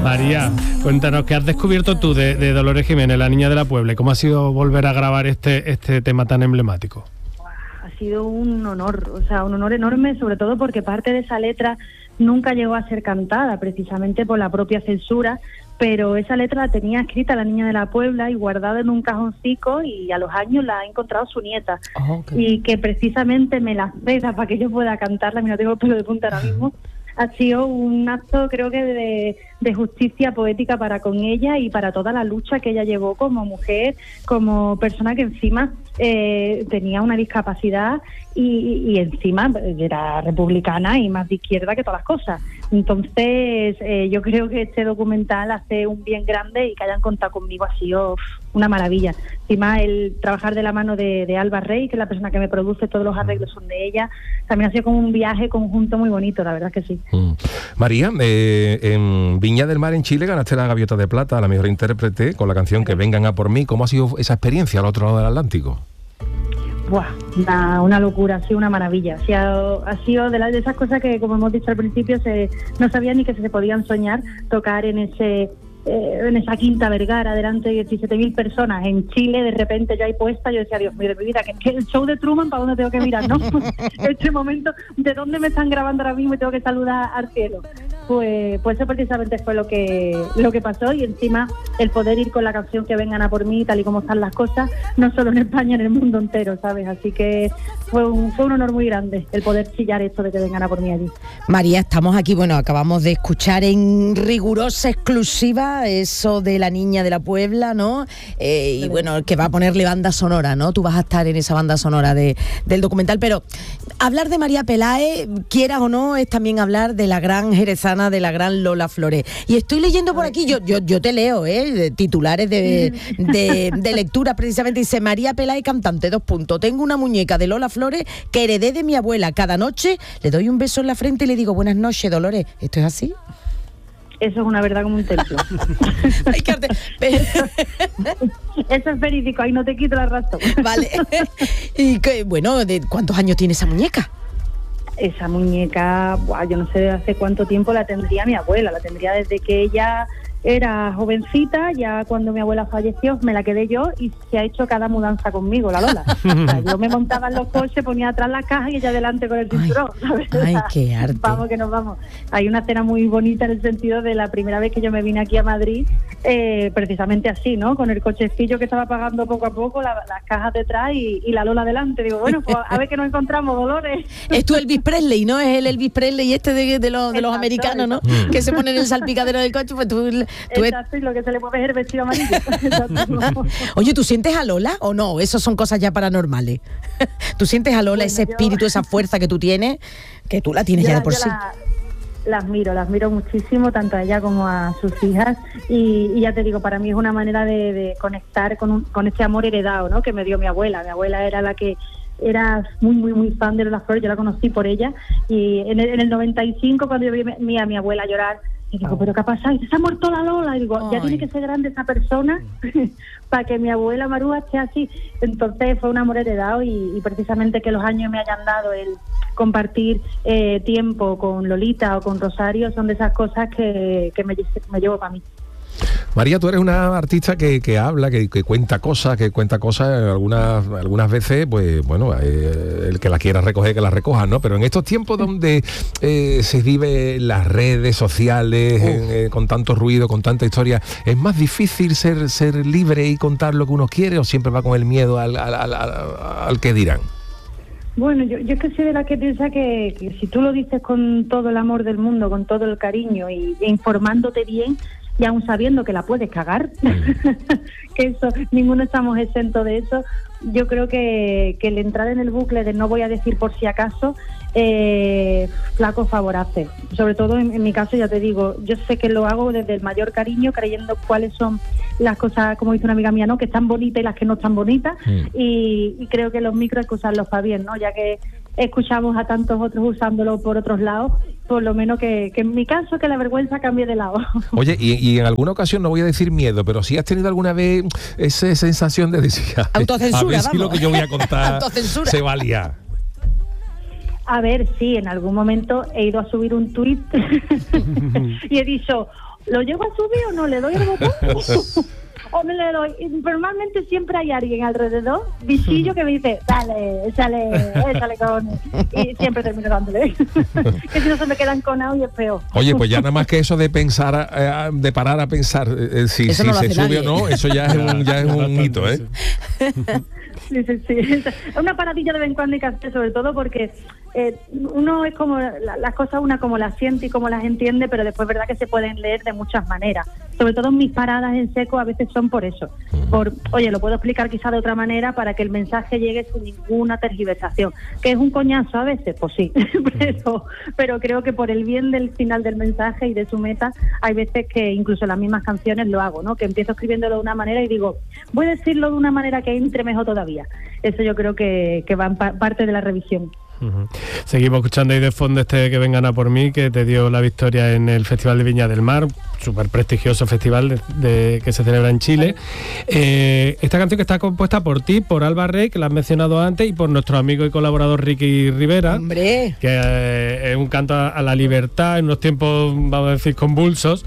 María, cuéntanos, ¿qué has descubierto tú de Dolores Jiménez, la niña de la Puebla? ¿Cómo ha sido volver a grabar este tema tan emblemático? Ha sido un honor, o sea, un honor enorme, sobre todo porque parte de esa letra nunca llegó a ser cantada, precisamente por la propia censura, pero esa letra la tenía escrita la niña de la Puebla y guardada en un cajoncico, y a los años la ha encontrado su nieta. Y que precisamente me la ceda para que yo pueda cantarla, mira, tengo el pelo de punta ahora mismo. Ha sido un acto, creo que de justicia poética para con ella y para toda la lucha que ella llevó como mujer, como persona que encima tenía una discapacidad y encima era republicana y más de izquierda que todas las cosas. Entonces yo creo que este documental hace un bien grande, y que hayan contado conmigo ha sido una maravilla. Encima el trabajar de la mano de Alba Rey, que es la persona que me produce, todos los arreglos son de ella, también ha sido como un viaje conjunto muy bonito, la verdad que sí. María, en Viña del Mar, en Chile, ganaste la Gaviota de Plata, la mejor intérprete, con la canción Que vengan a por mí. ¿Cómo ha sido esa experiencia al otro lado del Atlántico? Una locura, ha sido una maravilla. Ha sido de esas cosas que, como hemos dicho al principio, no sabía ni que se podían soñar, tocar en esa Quinta Vergara delante de 17.000 personas en Chile. De repente yo ahí puesta, yo decía, Dios mío de mi vida, que el show de Truman, ¿para dónde tengo que mirar, no? Este momento, ¿de dónde me están grabando ahora mismo y tengo que saludar al cielo? Pues eso precisamente fue lo que pasó, y encima el poder ir con la canción Que vengan a por mí, tal y como están las cosas, no solo en España, en el mundo entero, ¿sabes? Así que fue un honor muy grande el poder chillar esto de Que vengan a por mí allí. María, estamos aquí, acabamos de escuchar en rigurosa exclusiva eso de la niña de la Puebla, ¿no? Y que va a ponerle banda sonora, ¿no? Tú vas a estar en esa banda sonora del documental, pero hablar de María Peláez, quieras o no, es también hablar de la gran jerezana, de la gran Lola Flores. Y estoy leyendo por aquí, yo te leo, titulares de lectura, precisamente, dice: María Peláez, cantante, : tengo una muñeca de Lola Flores que heredé de mi abuela. Cada noche le doy un beso en la frente y le digo: buenas noches, Dolores. ¿Esto es así? Eso es una verdad como un templo. Eso es verídico, ahí no te quito la razón. Vale. Y ¿de cuántos años tiene esa muñeca? Esa muñeca, yo no sé de hace cuánto tiempo la tendría mi abuela. La tendría desde que ella era jovencita. Ya cuando mi abuela falleció me la quedé yo, y se ha hecho cada mudanza conmigo, la Lola. O sea, yo me montaba en los coches, ponía atrás las cajas y ella adelante con el cinturón, ¿sabes? Ay, qué arte. Vamos que nos vamos. Hay una escena muy bonita en el sentido de la primera vez que yo me vine aquí a Madrid, precisamente así, ¿no? Con el cochecillo que estaba pagando poco a poco, las cajas detrás y la Lola delante. Digo, pues a ver qué nos encontramos, Dolores. Es tú Elvis Presley, ¿no? Es el Elvis Presley de los americanos, ¿no? Que se ponen en el salpicadero del coche, pues tú... Exacto, y lo que se le mueve es el vestido amarillo. Oye, ¿tú sientes a Lola o no? Eso son cosas ya paranormales. ¿Tú sientes a Lola, ese espíritu, esa fuerza que tú tienes, que tú la tienes ya de por sí? Las miro muchísimo, tanto a ella como a sus hijas, y ya te digo, para mí es una manera de conectar con este amor heredado, ¿no? Que me dio mi abuela. Mi abuela era la que era muy, muy, muy fan de Lola Flores. Yo la conocí por ella, y en el 95, cuando yo vi a mi abuela llorar, y digo, ¿pero qué ha pasado? Y dice, se ha muerto la Lola. Y digo, ya tiene que ser grande esa persona para que mi abuela Marúa esté así. Entonces fue un amor heredado, y precisamente que los años me hayan dado el compartir tiempo con Lolita o con Rosario son de esas cosas que me llevo para mí. María, tú eres una artista que habla, que cuenta cosas, algunas veces, pues bueno, el que la quiera recoger, que la recoja, ¿no? Pero en estos tiempos donde se vive las redes sociales, con tanto ruido, con tanta historia, ¿es más difícil ser libre y contar lo que uno quiere, o siempre va con el miedo al que dirán? Bueno, yo es que soy de la que piensa que si tú lo dices con todo el amor del mundo, con todo el cariño e informándote bien, y aún sabiendo que la puedes cagar, que eso, ninguno estamos exentos de eso, yo creo que el entrar en el bucle de no voy a decir por si acaso, flaco favor hace. Sobre todo en mi caso, ya te digo, yo sé que lo hago desde el mayor cariño, creyendo cuáles son las cosas, como dice una amiga mía, ¿no? Que están bonitas y las que no están bonitas, y creo que los micros hay que usarlos para bien, ¿no? Ya que escuchamos a tantos otros usándolo por otros lados, por lo menos que en mi caso, que la vergüenza cambie de lado. Oye, y en alguna ocasión, no voy a decir miedo, pero si has tenido alguna vez esa sensación de decir, autocensura, a ver si vamos, lo que yo voy a contar se valía. A ver, sí, en algún momento he ido a subir un tuit y he dicho, ¿lo llego a subir o no? ¿Le doy el botón? O me le doy. Y normalmente siempre hay alguien alrededor, bichillo, que me dice, dale, échale con... Y siempre termino dándole. Que si no se me quedan conados y es peor. Oye, pues ya nada más que eso de pensar, de parar a pensar si no se sube nadie. o no, eso ya es un mito, ¿eh? Sí. Una paradilla de vez en cuando hay que hacer, sobre todo porque uno es como las cosas, una como las siente y como las entiende, pero después es verdad que se pueden leer de muchas maneras. Sobre todo mis paradas en seco a veces son por eso. Oye, lo puedo explicar quizá de otra manera para que el mensaje llegue sin ninguna tergiversación. ¿Que es un coñazo a veces? Pues sí, pero creo que por el bien del final del mensaje y de su meta, hay veces que incluso en las mismas canciones lo hago, ¿no? Que empiezo escribiéndolo de una manera y digo, voy a decirlo de una manera que entre mejor todavía. Eso yo creo que va en parte de la revisión. Uh-huh. Seguimos escuchando ahí de fondo Que vengan a por mí, que te dio la victoria en el Festival de Viña del Mar, súper prestigioso festival que se celebra en Chile. Esta canción que está compuesta por ti, por Alba Rey, que la has mencionado antes, y por nuestro amigo y colaborador Ricky Rivera. ¡Hombre! Que es un canto a la libertad en unos tiempos, vamos a decir, convulsos.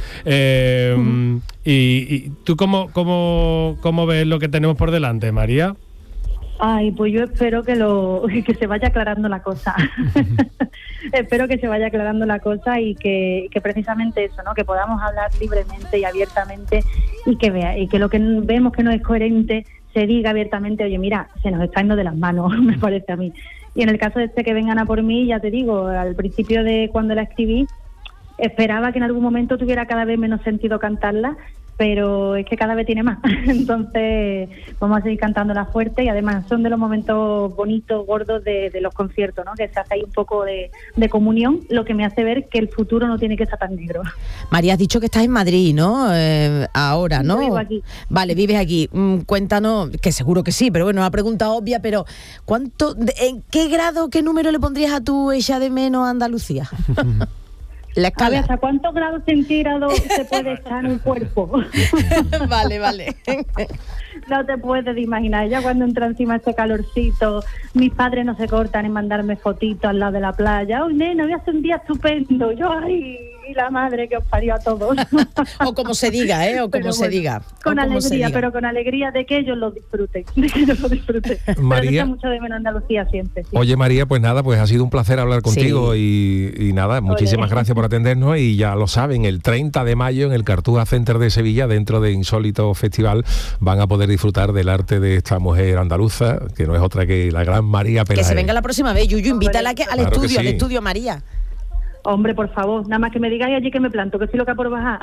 Y tú ¿cómo ves lo que tenemos por delante, María? Ay, pues yo espero que se vaya aclarando la cosa. Espero que se vaya aclarando la cosa y que precisamente eso, ¿no? Que podamos hablar libremente y abiertamente y que lo que vemos que no es coherente se diga abiertamente, oye, mira, se nos está yendo de las manos, me parece a mí. Y en el caso de Que vengan a por mí, ya te digo, al principio de cuando la escribí, esperaba que en algún momento tuviera cada vez menos sentido cantarla, pero es que cada vez tiene más. Entonces vamos a seguir cantándola fuerte y además son de los momentos bonitos, gordos de los conciertos, ¿no? Que se hace ahí un poco de comunión, lo que me hace ver que el futuro no tiene que estar tan negro. María, has dicho que estás en Madrid, ¿no? Ahora, ¿no? Yo vivo aquí. Vale, vives aquí. Cuéntanos, que seguro que sí, pero bueno, una pregunta obvia, pero ¿en qué grado, qué número le pondrías a tu Echa de menos a Andalucía? La escala. A ver, ¿hasta cuántos grados centígrados se puede estar en un cuerpo? Vale. No te puedes imaginar. Ya cuando entra encima este calorcito, mis padres no se cortan en mandarme fotitos al lado de la playa. ¡Uy, nena, hoy hace un día estupendo! Yo, ¡ay! Y la madre que os parió a todos. O como se diga, ¿eh? O como se diga. Con alegría, pero con alegría de que ellos lo disfruten. María, pero mucho de menos Andalucía siempre. Sí. Oye, María, pues nada, pues ha sido un placer hablar contigo y nada, muchísimas gracias por atendernos y ya lo saben, el 30 de mayo en el Cartuja Center de Sevilla, dentro de Insólito Festival, van a poder disfrutar del arte de esta mujer andaluza, que no es otra que la gran María Pelaez. Que se venga la próxima vez, Yuyu, invítala al Claro estudio, sí. al estudio, María. Hombre, por favor, nada más que me digáis allí que me planto, que soy loca por bajar.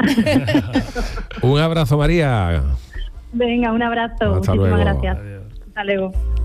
Un abrazo, María. Venga, un abrazo. Hasta Muchísimas luego. gracias. Adiós. Hasta luego.